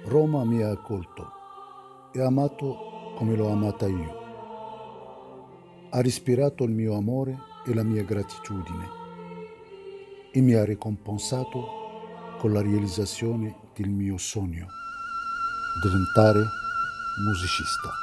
Roma mi ha accolto e amato come l'ho amata io. Ha respirato il mio amore e la mia gratitudine e mi ha ricompensato con la realizzazione del mio sogno, diventare musicista.